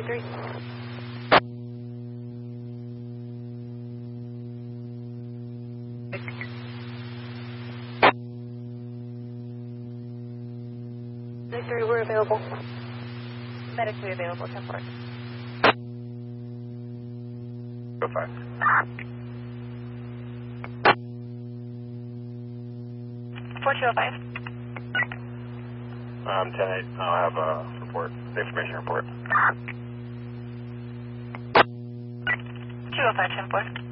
3. Victory, we're available. Medic 3 available, 10-4. Go 5. 4205. 10-8, I'll have a report, information report. 205, 10-4.